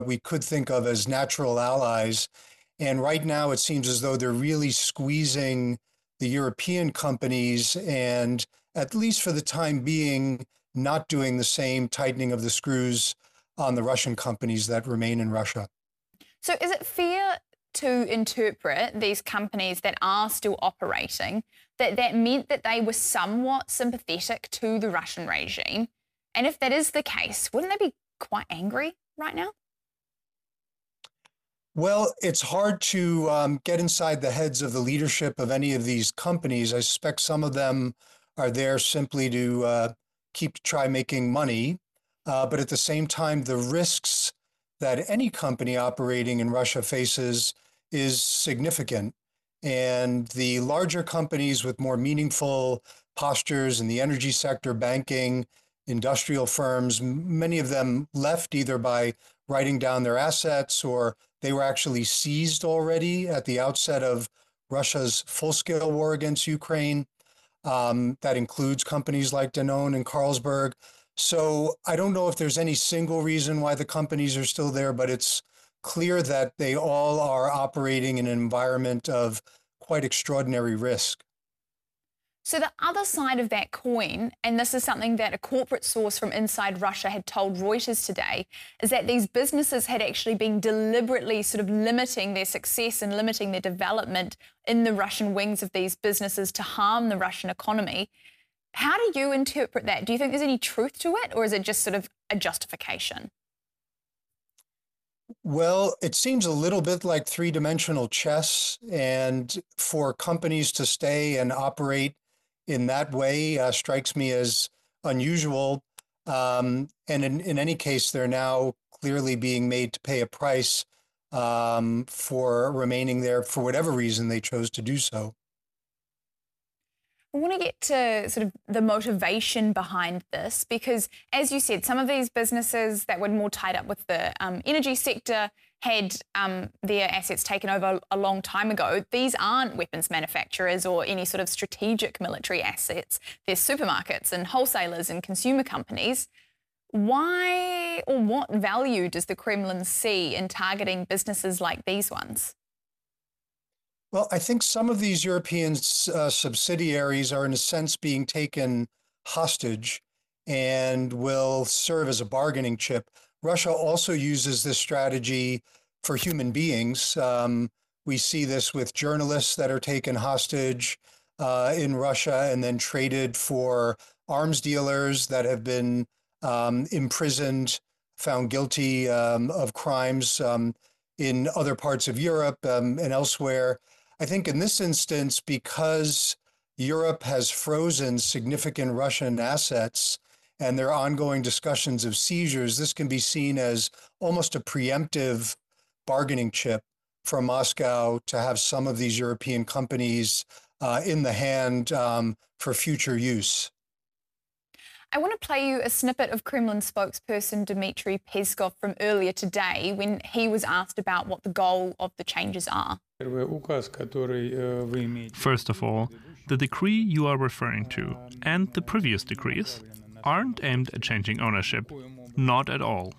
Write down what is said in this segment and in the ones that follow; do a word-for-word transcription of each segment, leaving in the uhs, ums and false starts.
we could think of as natural allies. And right now, it seems as though they're really squeezing the European companies and, at least for the time being, not doing the same tightening of the screws on the Russian companies that remain in Russia. So is it fair to interpret these companies that are still operating, that that meant that they were somewhat sympathetic to the Russian regime? And if that is the case, wouldn't they be quite angry right now? Well, it's hard to um, get inside the heads of the leadership of any of these companies. I suspect some of them are there simply to uh, keep try making money. Uh, but at the same time, the risks that any company operating in Russia faces is significant. And the larger companies with more meaningful postures in the energy sector, banking, industrial firms, many of them left either by writing down their assets or they were actually seized already at the outset of Russia's full-scale war against Ukraine. Um, that includes companies like Danone and Carlsberg. So I don't know if there's any single reason why the companies are still there, but it's clear that they all are operating in an environment of quite extraordinary risk. So the other side of that coin, and this is something that a corporate source from inside Russia had told Reuters today, is that these businesses had actually been deliberately sort of limiting their success and limiting their development in the Russian wings of these businesses to harm the Russian economy. How do you interpret that? Do you think there's any truth to it, or is it just sort of a justification? Well, it seems a little bit like three-dimensional chess, and for companies to stay and operate in that way uh, strikes me as unusual. Um, and in, in any case, they're now clearly being made to pay a price um, for remaining there for whatever reason they chose to do so. I want to get to sort of the motivation behind this because, as you said, some of these businesses that were more tied up with the um, energy sector had um, their assets taken over a long time ago. These aren't weapons manufacturers or any sort of strategic military assets. They're supermarkets and wholesalers and consumer companies. Why or what value does the Kremlin see in targeting businesses like these ones? Well, I think some of these European uh, subsidiaries are, in a sense, being taken hostage and will serve as a bargaining chip. Russia also uses this strategy for human beings. Um, we see this with journalists that are taken hostage uh, in Russia and then traded for arms dealers that have been um, imprisoned, found guilty um, of crimes um, in other parts of Europe um, and elsewhere. I think in this instance, because Europe has frozen significant Russian assets and there are ongoing discussions of seizures, this can be seen as almost a preemptive bargaining chip for Moscow to have some of these European companies uh, in the hand um, for future use. I want to play you a snippet of Kremlin spokesperson Dmitry Peskov from earlier today when he was asked about what the goal of the changes are. First of all, the decree you are referring to and the previous decrees aren't aimed at changing ownership, not at all.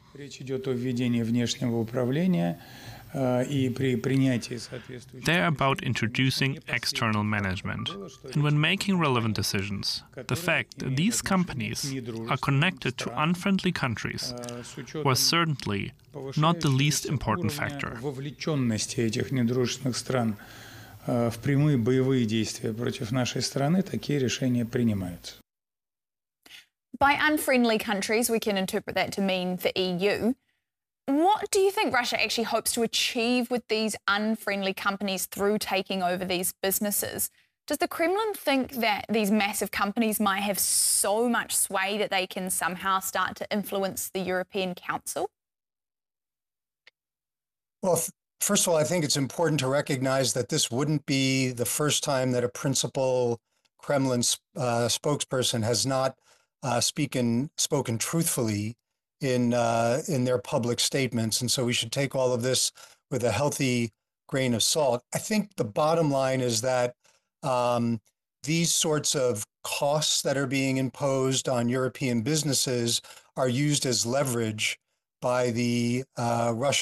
They're about introducing external management. And when making relevant decisions, the fact that these companies are connected to unfriendly countries was certainly not the least important factor. В прямые боевые действия против нашей страны такие решения принимаются. By unfriendly countries, we can interpret that to mean the E U. What do you think Russia actually hopes to achieve with these unfriendly companies through taking over these businesses? Does the Kremlin think that these massive companies might have so much sway that they can somehow start to influence the European Council? Well, first of all, I think it's important to recognize that this wouldn't be the first time that a principal Kremlin uh, spokesperson has not uh, speaken, spoken truthfully in uh, in their public statements. And so we should take all of this with a healthy grain of salt. I think the bottom line is that um, these sorts of costs that are being imposed on European businesses are used as leverage by the uh, Russian